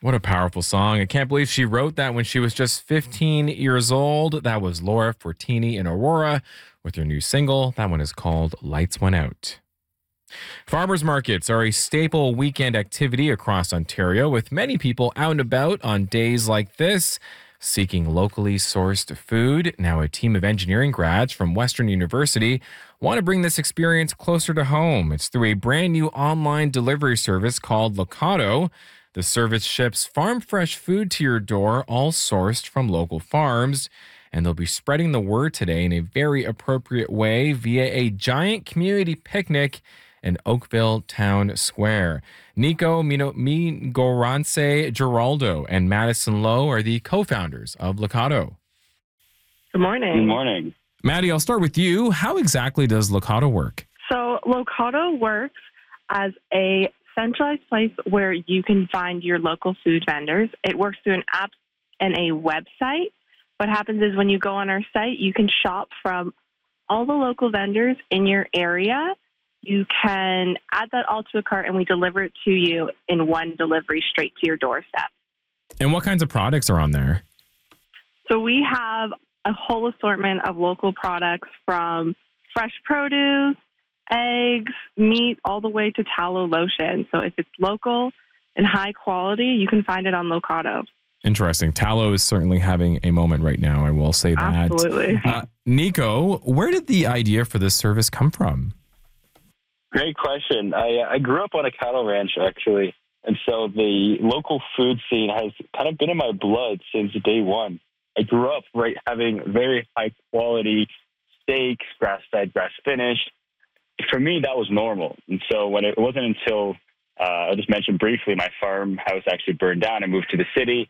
What a powerful song. I can't believe she wrote that when she was just 15 years old. That was Laura Fortini and Aurora with her new single. That one is called Lights Went Out. Farmers markets are a staple weekend activity across Ontario, with many people out and about on days like this, seeking locally sourced food. Now, a team of engineering grads from Western University want to bring this experience closer to home. It's through a brand new online delivery service called Locado. The service ships farm fresh food to your door, all sourced from local farms. And they'll be spreading the word today in a very appropriate way via a giant community picnic in Oakville Town Square. Nico Mingorance Geraldo and Madison Lowe are the co-founders of Locado. Good morning. Good morning. Maddie, I'll start with you. How exactly does Locado work? So Locado works as a centralized place where you can find your local food vendors. It works through an app and a website. What happens is when you go on our site, you can shop from all the local vendors in your area. You can add that all to a cart and we deliver it to you in one delivery straight to your doorstep. And what kinds of products are on there? So we have a whole assortment of local products from fresh produce, eggs, meat, all the way to tallow lotion. So if it's local and high quality, you can find it on Locado. Interesting. Tallow is certainly having a moment right now, I will say that. Absolutely. Nico, where did the idea for this service come from? Great question. I grew up on a cattle ranch, actually. And so the local food scene has kind of been in my blood since day one. I grew up having very high quality steaks, grass-fed, grass-finished. For me, that was normal. And so when it wasn't until, I just mentioned briefly, my farmhouse actually burned down and moved to the city.